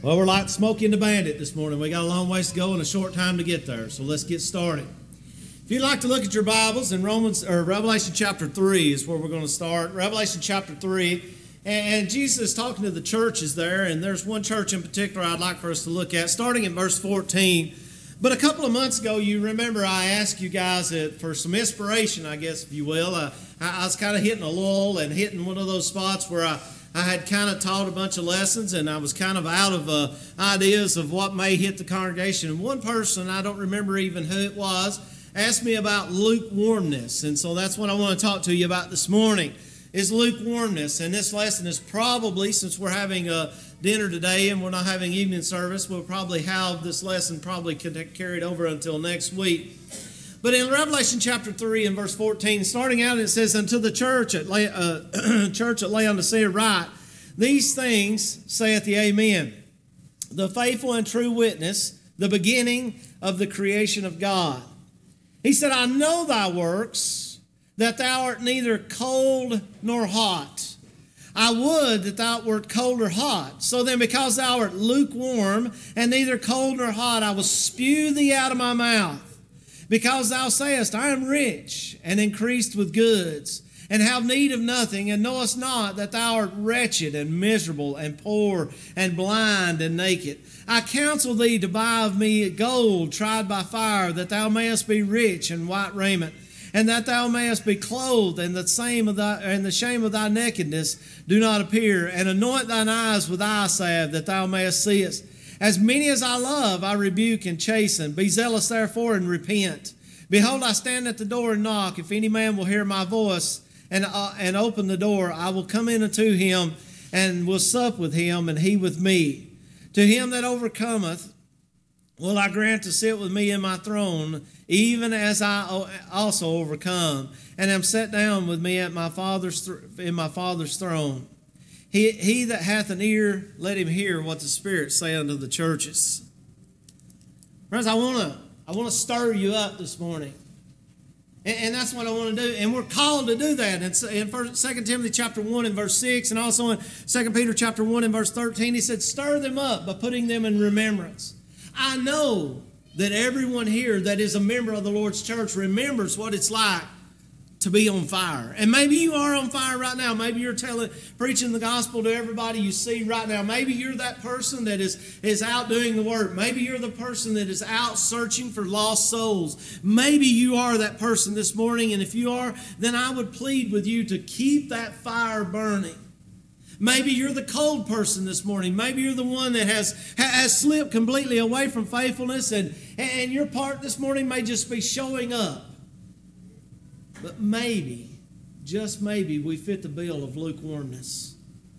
Well, we're like Smokey and the Bandit this morning. We got a long ways to go and a short time to get there, so let's get started. If you'd like to look at your Bibles in Revelation chapter 3 is where we're going to start. Revelation chapter 3, and Jesus is talking to the churches there, and there's one church in particular I'd like for us to look at, starting in verse 14. But a couple of months ago, you remember I asked you guys for some inspiration, I guess, if you will. I was kind of hitting a lull and hitting one of those spots where I had kind of taught a bunch of lessons, and I was kind of out of ideas of what may hit the congregation. And one person, I don't remember even who it was, asked me about lukewarmness. And so that's what I want to talk to you about this morning, is lukewarmness. And this lesson is probably, since we're having a dinner today and we're not having evening service, we'll probably have this lesson probably carried over until next week. But in Revelation chapter 3 and verse 14, starting out, it says, "Unto the church at Laodicea write, These things saith the Amen, the faithful and true witness, the beginning of the creation of God. He said, I know thy works, that thou art neither cold nor hot. I would that thou wert cold or hot. So then, because thou art lukewarm, and neither cold nor hot, I will spew thee out of my mouth. Because thou sayest, I am rich, and increased with goods, and have need of nothing, and knowest not that thou art wretched, and miserable, and poor, and blind, and naked. I counsel thee to buy of me gold tried by fire, that thou mayest be rich in white raiment, and that thou mayest be clothed, and the shame of thy nakedness do not appear, and anoint thine eyes with eye salve, that thou mayest see it. As many as I love, I rebuke and chasten. Be zealous therefore and repent. Behold, I stand at the door and knock. If any man will hear my voice and open the door, I will come in unto him and will sup with him, and he with me. To him that overcometh will I grant to sit with me in my throne, even as I also overcome, and am set down with me at in my Father's throne. He that hath an ear, let him hear what the Spirit saith unto the churches." Friends, I want to stir you up this morning. And that's what I want to do. And we're called to do that. In 2 Timothy chapter 1 and verse 6, and also in 2 Peter chapter 1 and verse 13, he said, stir them up by putting them in remembrance. I know that everyone here that is a member of the Lord's church remembers what it's like to be on fire. And maybe you are on fire right now. Maybe you're preaching the gospel to everybody you see right now. Maybe you're that person that is out doing the work. Maybe you're the person that is out searching for lost souls. Maybe you are that person this morning, and if you are, then I would plead with you to keep that fire burning. Maybe you're the cold person this morning. Maybe you're the one that has slipped completely away from faithfulness, and your part this morning may just be showing up. But maybe, just maybe, we fit the bill of lukewarmness.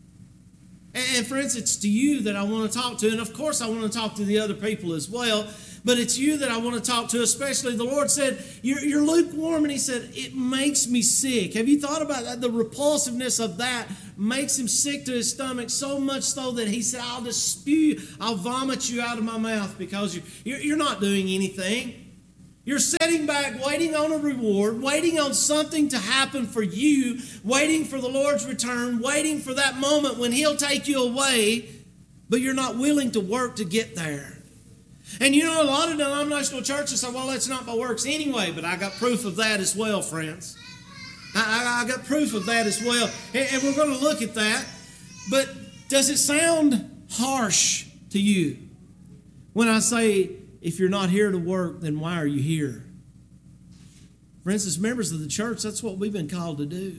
And friends, it's to you that I want to talk to. And of course I want to talk to the other people as well. But it's you that I want to talk to especially. The Lord said, you're lukewarm. And He said, it makes me sick. Have you thought about that? The repulsiveness of that makes Him sick to His stomach, so much so that He said, I'll vomit you out of my mouth because you're not doing anything. You're sitting back, waiting on a reward, waiting on something to happen for you, waiting for the Lord's return, waiting for that moment when He'll take you away, but you're not willing to work to get there. And you know, a lot of denominational churches say, well, that's not by works anyway, but I got proof of that as well, friends. I got proof of that as well, and we're going to look at that. But does it sound harsh to you when I say, if you're not here to work, then why are you here? Friends, as members of the church, that's what we've been called to do.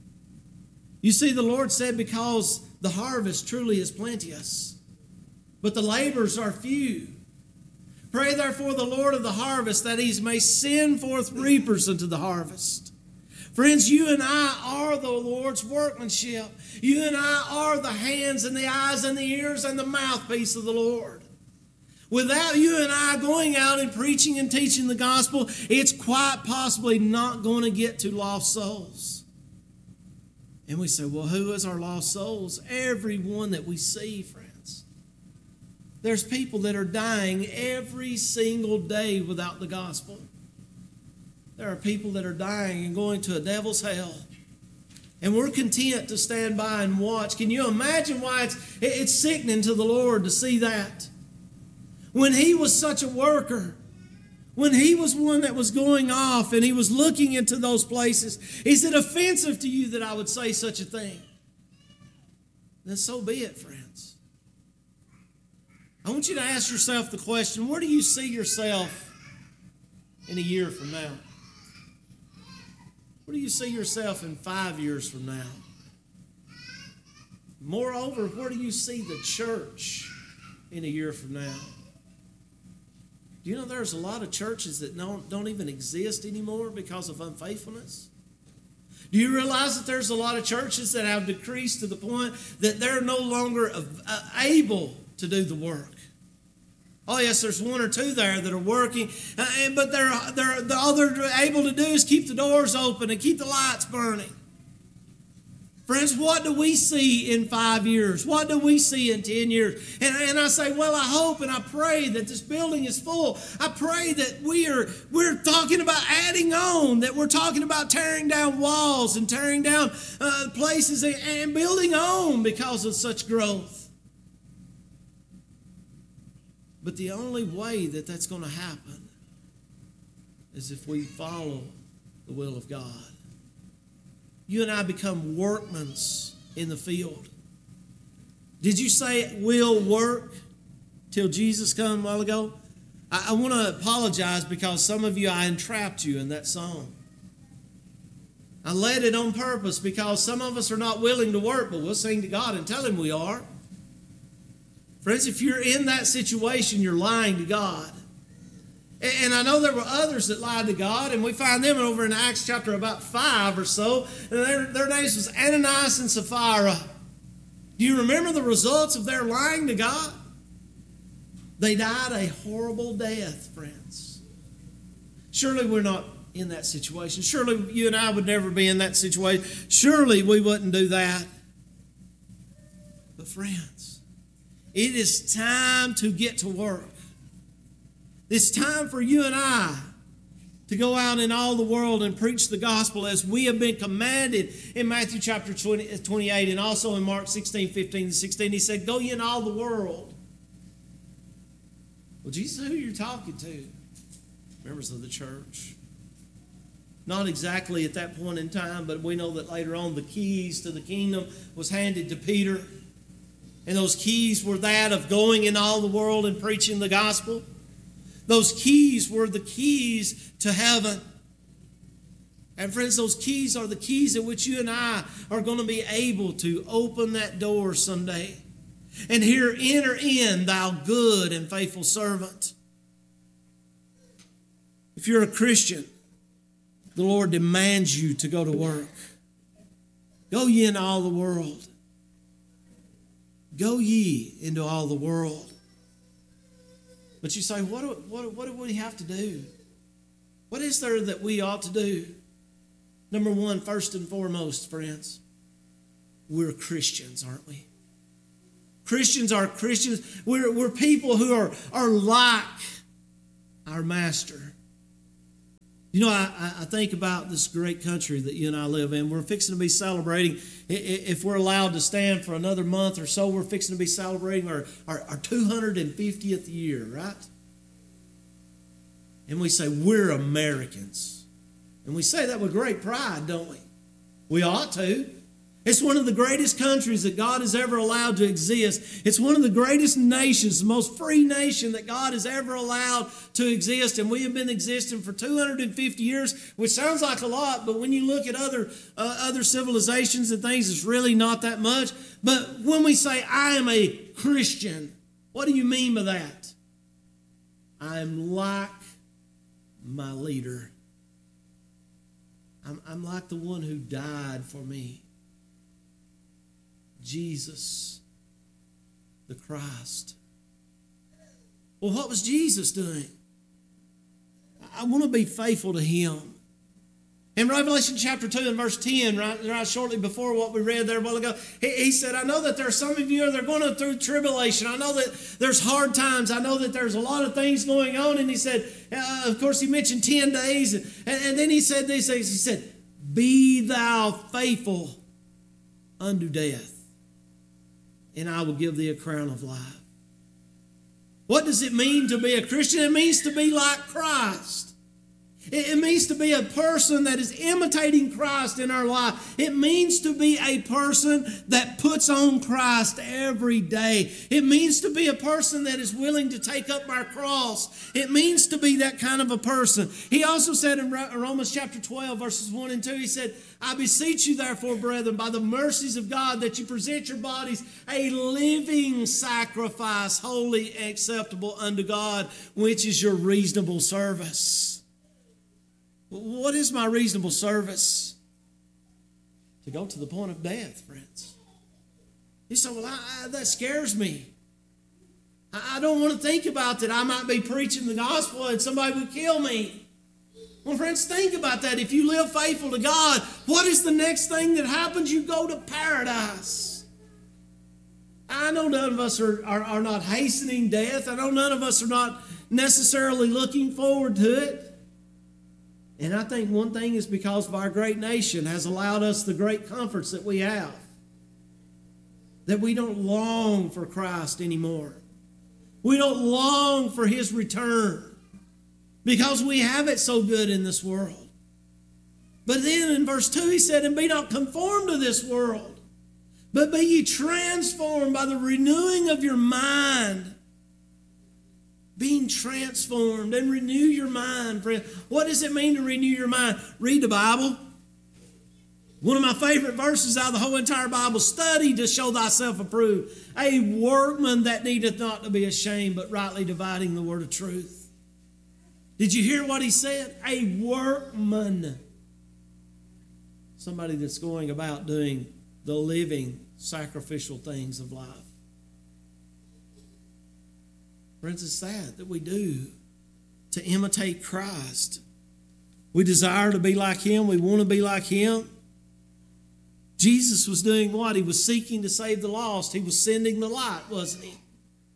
You see, the Lord said, because the harvest truly is plenteous, but the laborers are few. Pray therefore the Lord of the harvest that He may send forth reapers into the harvest. Friends, you and I are the Lord's workmanship. You and I are the hands and the eyes and the ears and the mouthpiece of the Lord. Without you and I going out and preaching and teaching the gospel, it's quite possibly not going to get to lost souls. And we say, well, who is our lost souls? Everyone that we see, friends. There's people that are dying every single day without the gospel. There are people that are dying and going to a devil's hell. And we're content to stand by and watch. Can you imagine why it's sickening to the Lord to see that? When He was such a worker, when He was one that was going off and He was looking into those places, is it offensive to you that I would say such a thing? Then so be it, friends. I want you to ask yourself the question, where do you see yourself in a year from now? Where do you see yourself in 5 years from now? Moreover, where do you see the church in a year from now? Do you know there's a lot of churches that don't even exist anymore because of unfaithfulness? Do you realize that there's a lot of churches that have decreased to the point that they're no longer able to do the work? Oh yes, there's one or two there that are working, but all they're able to do is keep the doors open and keep the lights burning. Friends, what do we see in 5 years? What do we see in 10 years? And I say, well, I hope and I pray that this building is full. I pray that we're talking about adding on, that we're talking about tearing down walls and tearing down places and building on because of such growth. But the only way that that's going to happen is if we follow the will of God. You and I become workmen in the field. Did you say it will work till Jesus comes a while ago? I want to apologize because some of you, I entrapped you in that song. I led it on purpose because some of us are not willing to work, but we'll sing to God and tell Him we are. Friends, if you're in that situation, you're lying to God. And I know there were others that lied to God, and we find them over in Acts chapter about 5 or so. And their names was Ananias and Sapphira. Do you remember the results of their lying to God? They died a horrible death, friends. Surely we're not in that situation. Surely you and I would never be in that situation. Surely we wouldn't do that. But friends, it is time to get to work. It's time for you and I to go out in all the world and preach the gospel as we have been commanded in Matthew chapter 28 and also in Mark 16, 15 and 16. He said, go ye in all the world. Well, Jesus, who are you talking to? Members of the church. Not exactly at that point in time, but we know that later on the keys to the kingdom was handed to Peter. And those keys were that of going in all the world and preaching the gospel. Those keys were the keys to heaven. And friends, those keys are the keys at which you and I are going to be able to open that door someday. And here, enter in, thou good and faithful servant. If you're a Christian, the Lord demands you to go to work. Go ye into all the world. Go ye into all the world. But you say, what do we have to do? What is there that we ought to do? Number one, first and foremost, friends, we're Christians, aren't we? Christians are Christians. We're people who are like our Master. You know, I think about this great country that you and I live in. We're fixing to be celebrating, if we're allowed to stand for another month or so, we're fixing to be celebrating our 250th year, right? And we say, we're Americans. And we say that with great pride, don't we? We ought to. It's one of the greatest countries that God has ever allowed to exist. It's one of the greatest nations, the most free nation that God has ever allowed to exist. And we have been existing for 250 years, which sounds like a lot, but when you look at other civilizations and things, it's really not that much. But when we say, I am a Christian, what do you mean by that? I'm like my leader. I'm like the one who died for me. Jesus, the Christ. Well, what was Jesus doing? I want to be faithful to Him. In Revelation chapter 2 and verse 10, right shortly before what we read there a while ago, he said, I know that there are some of you that are going through tribulation. I know that there's hard times. I know that there's a lot of things going on. And he said, of course, he mentioned 10 days. And then he said this, he said, be thou faithful unto death, and I will give thee a crown of life. What does it mean to be a Christian? It means to be like Christ. It means to be a person that is imitating Christ in our life. It means to be a person that puts on Christ every day. It means to be a person that is willing to take up our cross. It means to be that kind of a person. He also said in Romans chapter 12, verses 1 and 2, he said, I beseech you therefore, brethren, by the mercies of God, that you present your bodies a living sacrifice, holy and acceptable unto God, which is your reasonable service. What is my reasonable service? To go to the point of death, friends. You say, well, that scares me. I don't want to think about that. I might be preaching the gospel and somebody would kill me. Well, friends, think about that. If you live faithful to God, what is the next thing that happens? You go to paradise. I know none of us are not hastening death. I know none of us are not necessarily looking forward to it. And I think one thing is because of our great nation has allowed us the great comforts that we have. That we don't long for Christ anymore. We don't long for His return because we have it so good in this world. But then in verse 2 he said, and be not conformed to this world, but be ye transformed by the renewing of your mind. Being transformed and renew your mind, friend. What does it mean to renew your mind? Read the Bible. One of my favorite verses out of the whole entire Bible, study to show thyself approved. A workman that needeth not to be ashamed, but rightly dividing the word of truth. Did you hear what he said? A workman. Somebody that's going about doing the living, sacrificial things of life. Friends, it's that we do to imitate Christ. We desire to be like Him. We want to be like Him. Jesus was doing what? He was seeking to save the lost. He was sending the light, wasn't He?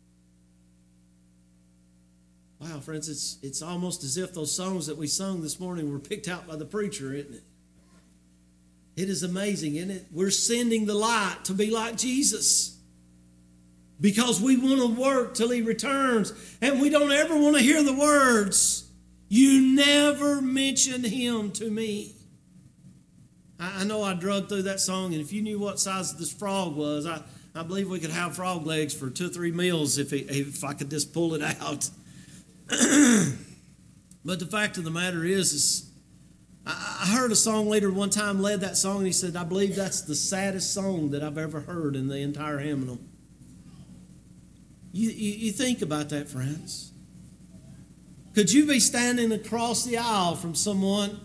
Wow, friends, it's almost as if those songs that we sung this morning were picked out by the preacher, isn't it? It is amazing, isn't it? We're sending the light to be like Jesus. Because we want to work till He returns. And we don't ever want to hear the words, you never mention Him to me. I know I drug through that song, and if you knew what size this frog was, I believe we could have frog legs for 2 or 3 meals if I could just pull it out. But the fact of the matter is I heard a song leader one time led that song, and he said, I believe that's the saddest song that I've ever heard in the entire hymnal. You think about that, friends. Could you be standing across the aisle from someone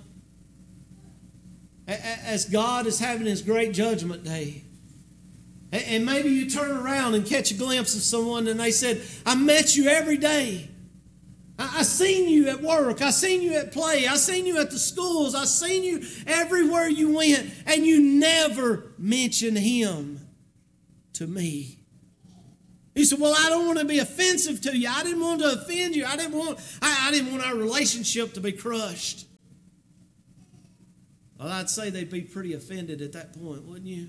as God is having His great judgment day? And maybe you turn around and catch a glimpse of someone and they said, I met you every day. I seen you at work. I seen you at play. I seen you at the schools. I seen you everywhere you went. And you never mention Him to me. He said, well, I don't want to be offensive to you. I didn't want to offend you. I didn't want our relationship to be crushed. Well, I'd say they'd be pretty offended at that point, wouldn't you?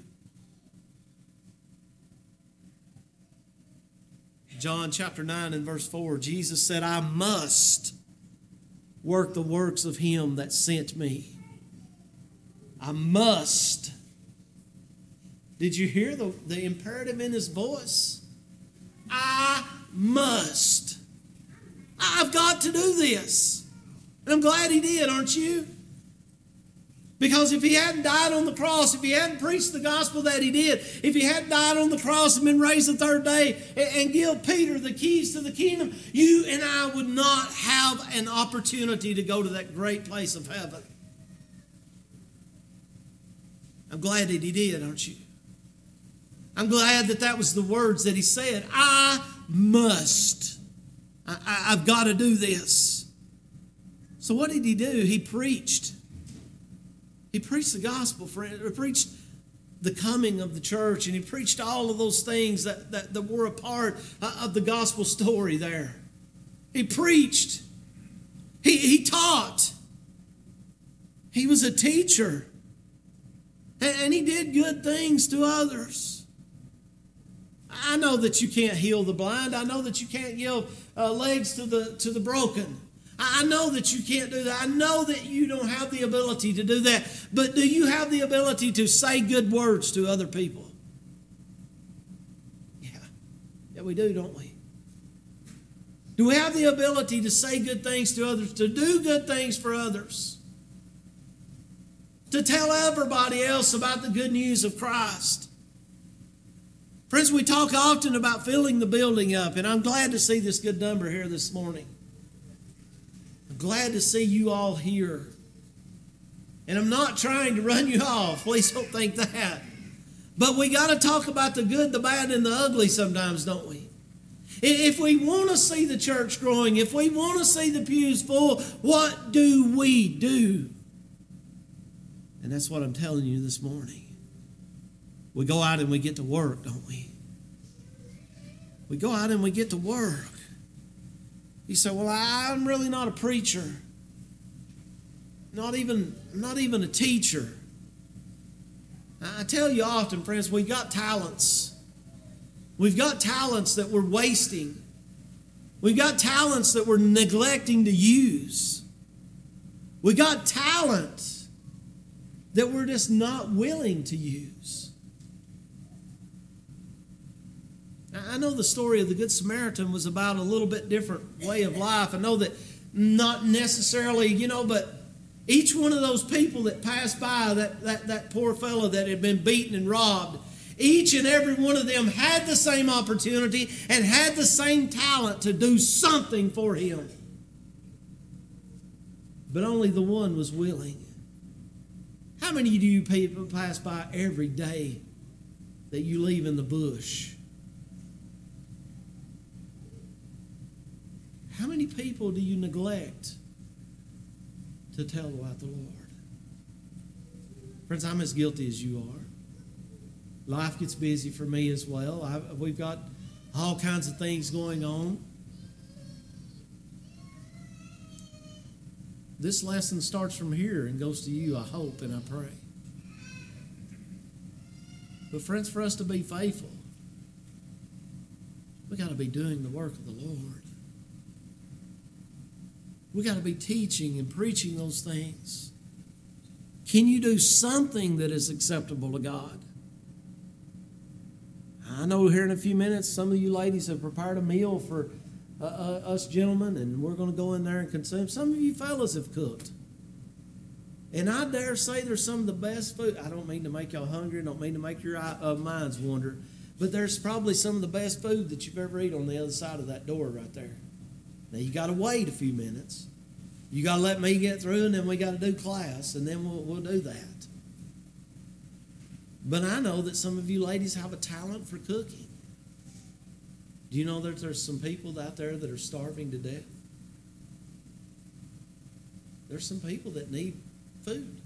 John chapter 9 and verse 4, Jesus said, I must work the works of Him that sent me. I must. Did you hear the imperative in His voice? I must. I've got to do this. And I'm glad He did, aren't you? Because if He hadn't died on the cross, if He hadn't preached the gospel that He did, if He hadn't died on the cross and been raised the third day and give Peter the keys to the kingdom, you and I would not have an opportunity to go to that great place of heaven. I'm glad that He did, aren't you? I'm glad that was the words that He said. I must. I've got to do this. So what did He do? He preached. He preached the gospel, friend. He preached the coming of the church, and He preached all of those things that were a part of the gospel story there. He preached. He taught. He was a teacher. And he did good things to others. I know that you can't heal the blind. I know that you can't give legs to the broken. I know that you can't do that. I know that you don't have the ability to do that. But do you have the ability to say good words to other people? Yeah, we do, don't we? Do we have the ability to say good things to others, to do good things for others, to tell everybody else about the good news of Christ? Friends, we talk often about filling the building up, and I'm glad to see this good number here this morning. I'm glad to see you all here. And I'm not trying to run you off. Please don't think that. But we got to talk about the good, the bad, and the ugly sometimes, don't we? If we want to see the church growing, if we want to see the pews full, what do we do? And that's what I'm telling you this morning. We go out and we get to work, don't we? We go out and we get to work. You say, well, I'm really not a preacher. Not even a teacher. I tell you often, friends, we've got talents. We've got talents that we're wasting. We've got talents that we're neglecting to use. We've got talent that we're just not willing to use. I know the story of the Good Samaritan was about a little bit different way of life. I know that not necessarily, but each one of those people that passed by, that poor fellow that had been beaten and robbed, each and every one of them had the same opportunity and had the same talent to do something for him. But only the one was willing. How many do you people pass by every day that you leave in the bush? How many people do you neglect to tell about the Lord? Friends, I'm as guilty as you are. Life gets busy for me as well. We've got all kinds of things going on. This lesson starts from here and goes to you, I hope and I pray. But friends, for us to be faithful, we got to be doing the work of the Lord. We got to be teaching and preaching those things. Can you do something that is acceptable to God? I know here in a few minutes, some of you ladies have prepared a meal for us gentlemen, and we're going to go in there and consume. Some of you fellas have cooked. And I dare say there's some of the best food. I don't mean to make y'all hungry. I don't mean to make your minds wander. But there's probably some of the best food that you've ever eaten on the other side of that door right there. Now, you got to wait a few minutes. You got to let me get through, and then we got to do class, and then we'll do that. But I know that some of you ladies have a talent for cooking. Do you know that there's some people out there that are starving to death? There's some people that need food.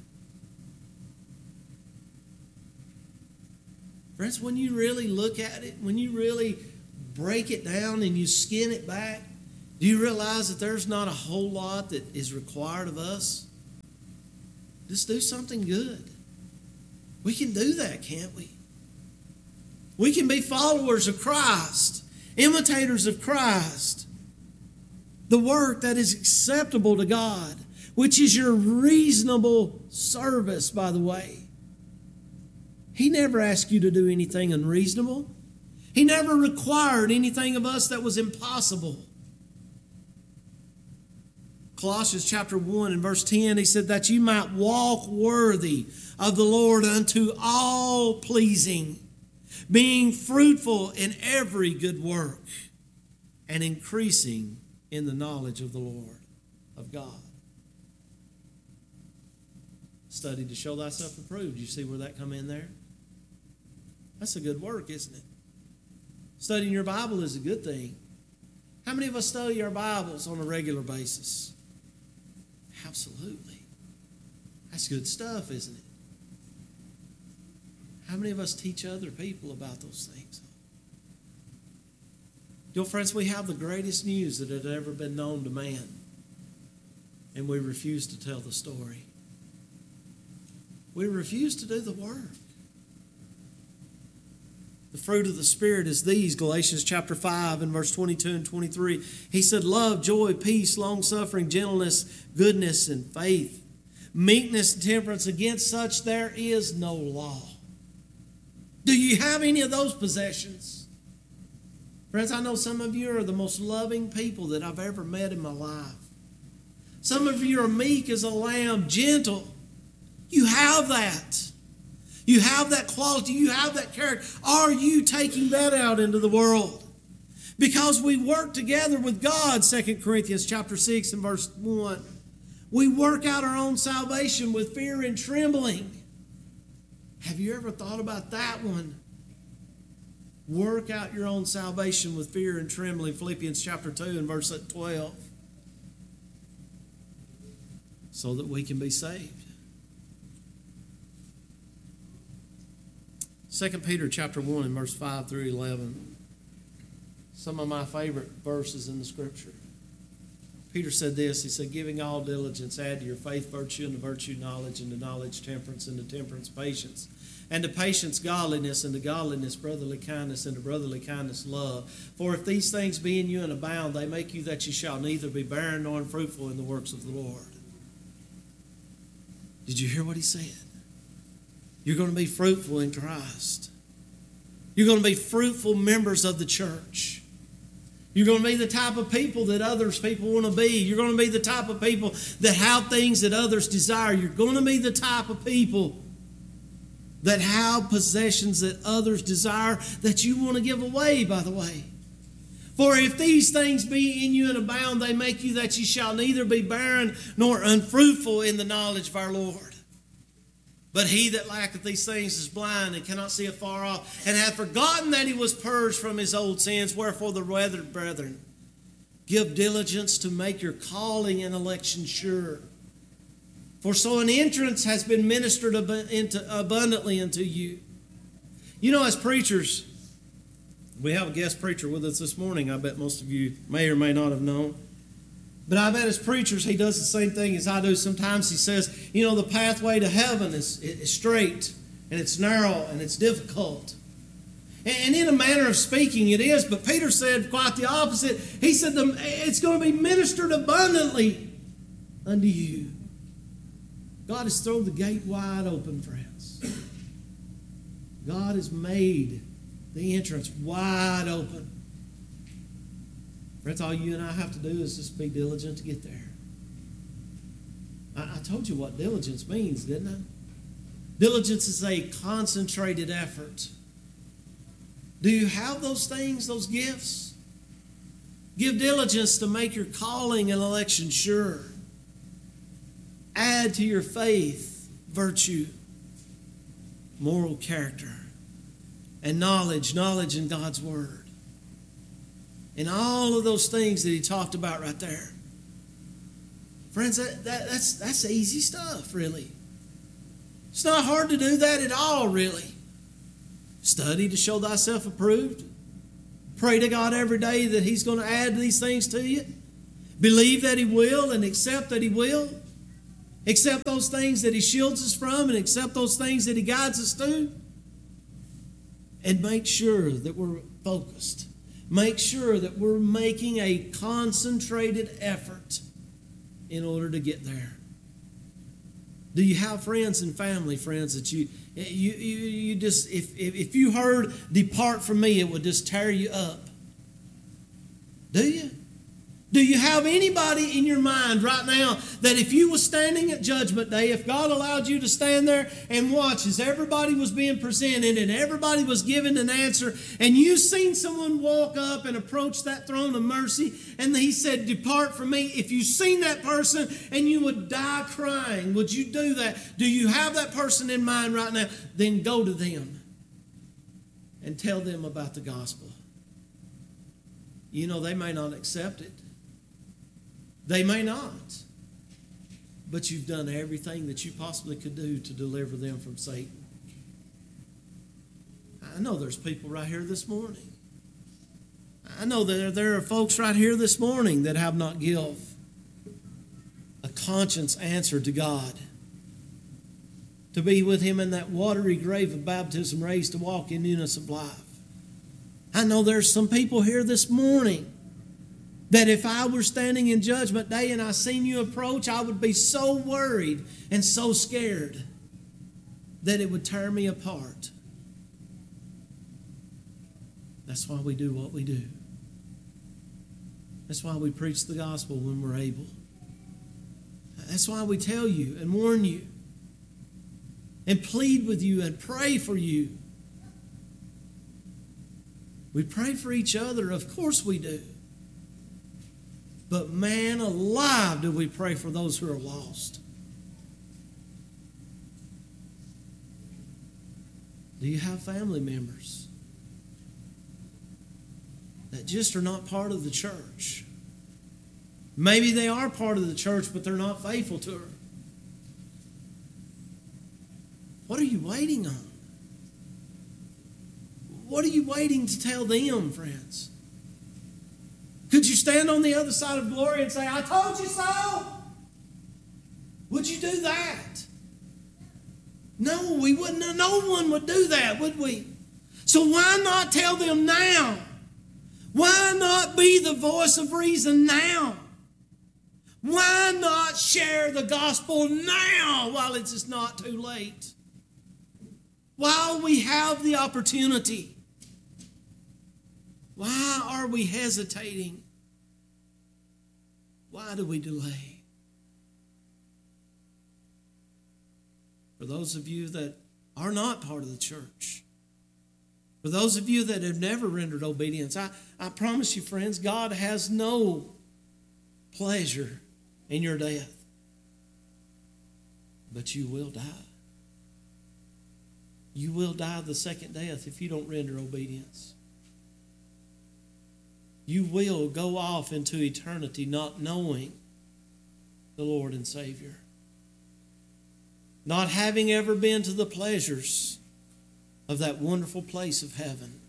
Friends, when you really look at it, when you really break it down and you skin it back, do you realize that there's not a whole lot that is required of us? Just do something good. We can do that, can't we? We can be followers of Christ, imitators of Christ. The work that is acceptable to God, which is your reasonable service, by the way. He never asked you to do anything unreasonable. He never required anything of us that was impossible. Colossians chapter 1 and verse 10, he said that you might walk worthy of the Lord unto all pleasing, being fruitful in every good work and increasing in the knowledge of the Lord, of God. Study to show thyself approved. You see where that come in there? That's a good work, isn't it? Studying your Bible is a good thing. How many of us study our Bibles on a regular basis? Absolutely. That's good stuff, isn't it? How many of us teach other people about those things? Dear friends, we have the greatest news that had ever been known to man, and we refuse to tell the story. We refuse to do the work. The fruit of the Spirit is these, Galatians chapter 5 and verse 22 and 23. He said, love, joy, peace, long-suffering, gentleness, goodness, and faith. Meekness and temperance, against such there is no law. Do you have any of those possessions? Friends, I know some of you are the most loving people that I've ever met in my life. Some of you are meek as a lamb, gentle. You have that. You have that quality. You have that character. Are you taking that out into the world? Because we work together with God, 2 Corinthians chapter 6 and verse 1. We work out our own salvation with fear and trembling. Have you ever thought about that one? Work out your own salvation with fear and trembling. Philippians chapter 2 and verse 12. So that we can be saved. 2 Peter chapter 1 and verse 5 through 11. Some of my favorite verses in the Scripture. Peter said this, he said, giving all diligence, add to your faith virtue, and to virtue knowledge, and to knowledge temperance, and to temperance patience, and to patience godliness, and to godliness brotherly kindness, and to brotherly kindness love. For if these things be in you and abound, they make you that you shall neither be barren nor unfruitful in the works of the Lord. Did you hear what he said? You're going to be fruitful in Christ. You're going to be fruitful members of the church. You're going to be the type of people that people want to be. You're going to be the type of people that have things that others desire. You're going to be the type of people that have possessions that others desire that you want to give away, by the way. For if these things be in you and abound, they make you that you shall neither be barren nor unfruitful in the knowledge of our Lord. But he that lacketh these things is blind and cannot see afar off, and hath forgotten that he was purged from his old sins. Wherefore the brethren, give diligence to make your calling and election sure. For so an entrance has been ministered abundantly unto you. You know, as preachers, we have a guest preacher with us this morning. I bet most of you may or may not have known. But I bet as preachers, he does the same thing as I do. Sometimes he says, you know, the pathway to heaven is straight, and it's narrow, and it's difficult. And in a manner of speaking, it is. But Peter said quite the opposite. He said it's going to be ministered abundantly unto you. God has thrown the gate wide open, friends. God has made the entrance wide open. Friends, all you and I have to do is just be diligent to get there. I told you what diligence means, didn't I? Diligence is a concentrated effort. Do you have those things, those gifts? Give diligence to make your calling and election sure. Add to your faith virtue, moral character, and knowledge in God's Word. And all of those things that he talked about right there. Friends, that's easy stuff, really. It's not hard to do that at all, really. Study to show thyself approved. Pray to God every day that he's going to add these things to you. Believe that he will and accept that he will. Accept those things that he shields us from and accept those things that he guides us to. And make sure that we're focused. Make sure that we're making a concentrated effort in order to get there. Do you have friends and family, friends, that you just, if you heard depart from me, it would just tear you up? Do you? Do you have anybody in your mind right now that if you were standing at Judgment Day, if God allowed you to stand there and watch as everybody was being presented and everybody was given an answer, and you seen someone walk up and approach that throne of mercy and he said, depart from me, if you seen that person and you would die crying, would you do that? Do you have that person in mind right now? Then go to them and tell them about the gospel. You know, they may not accept it. They may not. But you've done everything that you possibly could do to deliver them from Satan. I know there's people right here this morning. I know that there are folks right here this morning that have not given a conscience answer to God. to be with Him in that watery grave of baptism, raised to walk in newness of life. I know there's some people here this morning that if I were standing in Judgment Day and I seen you approach, I would be so worried and so scared that it would tear me apart. That's why we do what we do. That's why we preach the gospel when we're able. That's why we tell you and warn you and plead with you and pray for you. We pray for each other, of course we do. But man alive, do we pray for those who are lost. Do you have family members that just are not part of the church? Maybe they are part of the church, but they're not faithful to her. What are you waiting on? What are you waiting to tell them, friends? Could you stand on the other side of glory and say, I told you so? Would you do that? No, we wouldn't. No one would do that, would we? So why not tell them now? Why not be the voice of reason now? Why not share the gospel now while it's just not too late? While we have the opportunity. Why are we hesitating? Why do we delay? For those of you that are not part of the church, for those of you that have never rendered obedience, I promise you, friends, God has no pleasure in your death. But you will die. You will die the second death if you don't render obedience. You will go off into eternity not knowing the Lord and Savior. Not having ever been to the pleasures of that wonderful place of heaven.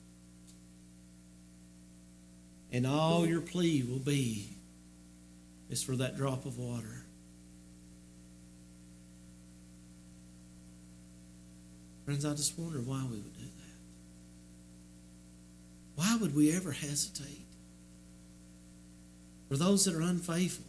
And all your plea will be is for that drop of water. Friends, I just wonder why we would do that. Why would we ever hesitate? For those that are unfaithful.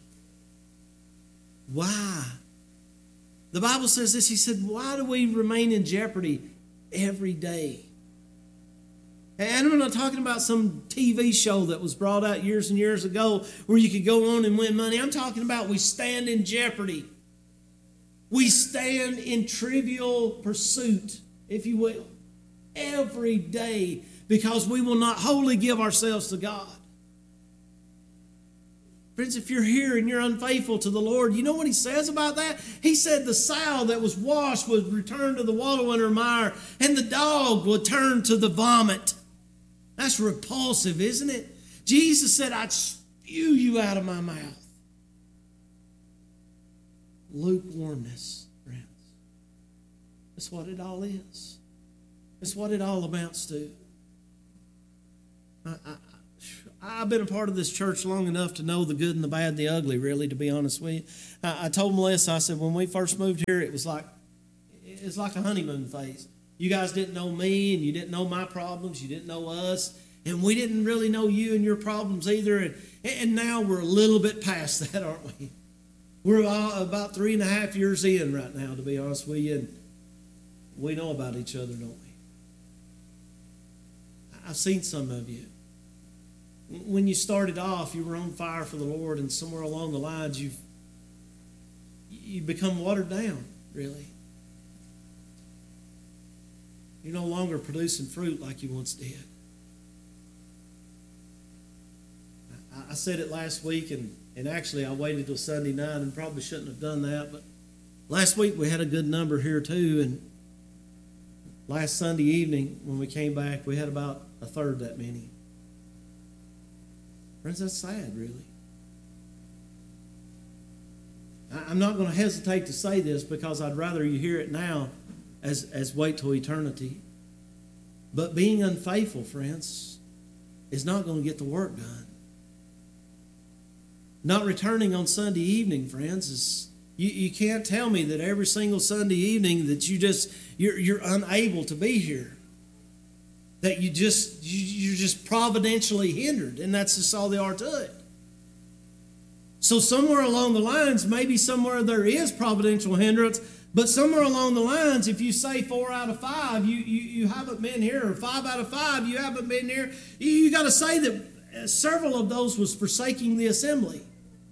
Why? The Bible says this. He said, why do we remain in jeopardy every day? And I'm not talking about some TV show that was brought out years and years ago where you could go on and win money. I'm talking about we stand in jeopardy. We stand in trivial pursuit, if you will, every day because we will not wholly give ourselves to God. Friends, if you're here and you're unfaithful to the Lord, you know what He says about that? He said the sow that was washed would return to the wallow in her mire, and the dog would turn to the vomit. That's repulsive, isn't it? Jesus said, I'd spew you out of my mouth. Lukewarmness, friends. That's what it all is. That's what it all amounts to. I've been a part of this church long enough to know the good and the bad and the ugly, really, to be honest with you. I told Melissa, I said, when we first moved here, it was like a honeymoon phase. You guys didn't know me, and you didn't know my problems. You didn't know us, and we didn't really know you and your problems either. And now we're a little bit past that, aren't we? We're about 3.5 years in right now, to be honest with you, and we know about each other, don't we? I've seen some of you. When you started off, you were on fire for the Lord, and somewhere along the lines, you've become watered down, really. You're no longer producing fruit like you once did. I said it last week, and actually I waited till Sunday night and probably shouldn't have done that, but last week we had a good number here too, and last Sunday evening when we came back, we had about a third that many. Friends, that's sad, really. I'm not going to hesitate to say this because I'd rather you hear it now as wait till eternity. But being unfaithful, friends, is not going to get the work done. Not returning on Sunday evening, friends, is You can't tell me that every single Sunday evening that you're unable to be here. That you're just providentially hindered, and that's just all there are to it. So somewhere along the lines, maybe somewhere there is providential hindrance, but somewhere along the lines, if you say 4 out of 5, you haven't been here, or 5 out of 5, you haven't been here, you got to say that several of those was forsaking the assembly.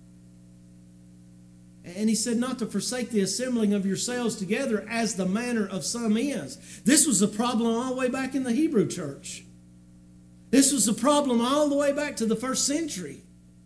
And he said not to forsake the assembling of yourselves together as the manner of some is. This was a problem all the way back in the Hebrew church. This was a problem all the way back to the first century.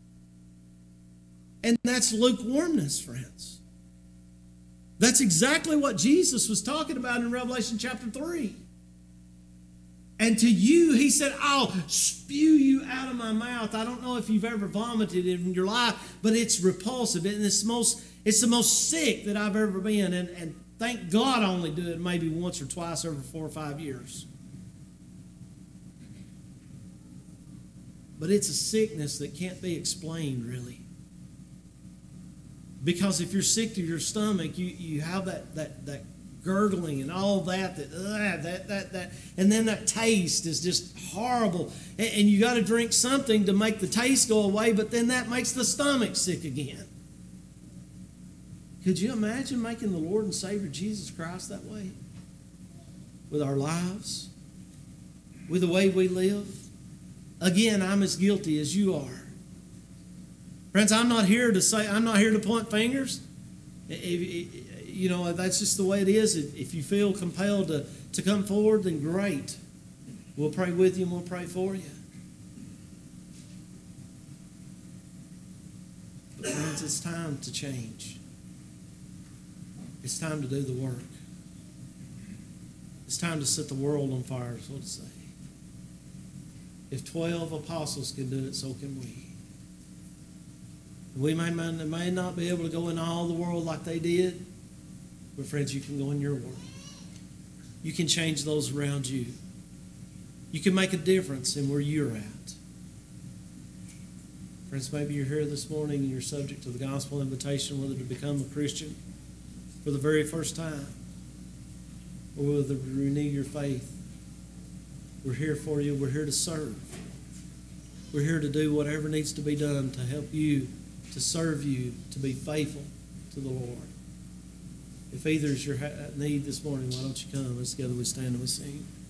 And that's lukewarmness, friends. That's exactly what Jesus was talking about in Revelation chapter 3. And to you, he said, I'll spew you out of my mouth. I don't know if you've ever vomited in your life, but it's repulsive. And it's the most sick that I've ever been. And thank God I only do it maybe once or twice over 4 or 5 years. But it's a sickness that can't be explained, really. Because if you're sick to your stomach, you have that gurgling and all that, and then that taste is just horrible. And you got to drink something to make the taste go away, but then that makes the stomach sick again. Could you imagine making the Lord and Savior Jesus Christ that way? With our lives? With the way we live? Again, I'm as guilty as you are. Friends, I'm not here to point fingers. You know, that's just the way it is. If you feel compelled to come forward, then great. We'll pray with you and we'll pray for you. But friends, it's time to change. It's time to do the work. It's time to set the world on fire, so to say. If 12 apostles can do it, so can we. We may not be able to go in all the world like they did, but friends, you can go in your world. You can change those around you. You can make a difference in where you're at. Friends, maybe you're here this morning and you're subject to the gospel invitation, whether to become a Christian for the very first time or whether to renew your faith. We're here for you. We're here to serve. We're here to do whatever needs to be done to help you, to serve you, to be faithful to the Lord. If either is your need this morning, why don't you come? Let's together we stand and we sing.